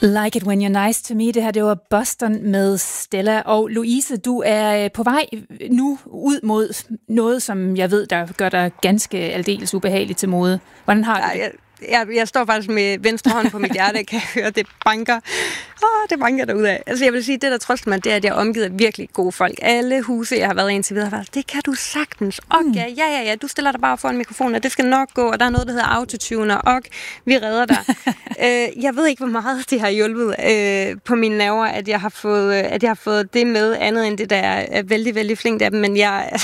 Like it when you're nice to me. Det her, det var Boston med Stella. Og Louise, du er på vej nu ud mod noget, som jeg ved, der gør dig ganske aldeles ubehageligt til mode. Hvordan har du det? Jeg står faktisk med venstre hånd på mit hjerte, jeg kan høre, det banker. Det banker derudad. Altså jeg vil sige, det der trøster mig, det er, at jeg er omgivet af virkelig gode folk. Alle huse, jeg har været indtil videre, har været, det kan du sagtens. Okay, ja, du stiller dig bare foran mikrofonen, og det skal nok gå, og der er noget, der hedder autotuner, og vi redder dig. Jeg ved ikke, hvor meget det har hjulpet på mine nerver, at jeg har fået det med, andet end det, der er vældig, vældig flinkt af dem, men jeg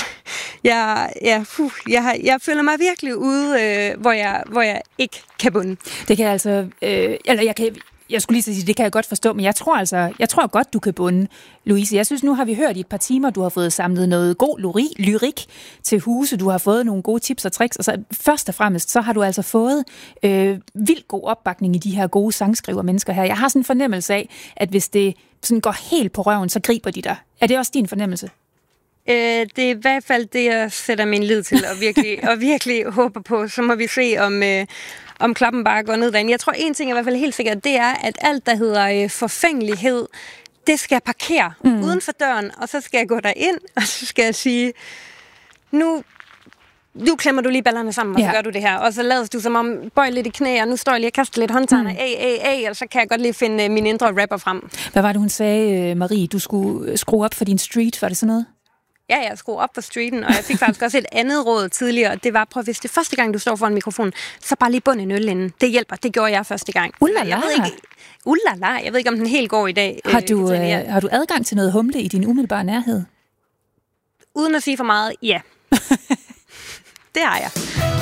føler mig virkelig ude, hvor jeg ikke kan bunde. Det kan altså, jeg skulle lige sige, det kan jeg godt forstå, men jeg tror godt, du kan bunde, Louise. Jeg synes, nu har vi hørt i et par timer, du har fået samlet noget god lyrik til huse, du har fået nogle gode tips og tricks, og så først og fremmest, så har du altså fået vildt god opbakning i de her gode sangskriver-mennesker her. Jeg har sådan en fornemmelse af, at hvis det sådan går helt på røven, så griber de dig. Er det også din fornemmelse? Det er i hvert fald det, jeg sætter min lid til, og virkelig håber på. Så må vi se, om klappen bare går ned derinde. Jeg tror, en ting er i hvert fald helt sikkert, det er, at alt, der hedder forfængelighed, det skal jeg parkere uden for døren, og så skal jeg gå derind, og så skal jeg sige, nu klemmer du lige ballerne sammen, og så gør du det her. Og så lader du som om, bøj lidt i knæ, og nu står jeg lige og kaster lidt håndtegner, og så kan jeg godt lige finde min indre rapper frem. Hvad var det, hun sagde, Marie? Du skulle skrue op for din street, var det sådan noget? Ja, jeg skruer op på streeten, og jeg fik faktisk også et andet råd tidligere, og det var, prøv, hvis det første gang, du står foran mikrofonen, så bare lige bund en øl inden. Det hjælper, det gjorde jeg første gang. Jeg ved ikke, om den helt går i dag. Har du adgang til noget humle i din umiddelbare nærhed? Uden at sige for meget, ja. Det har jeg.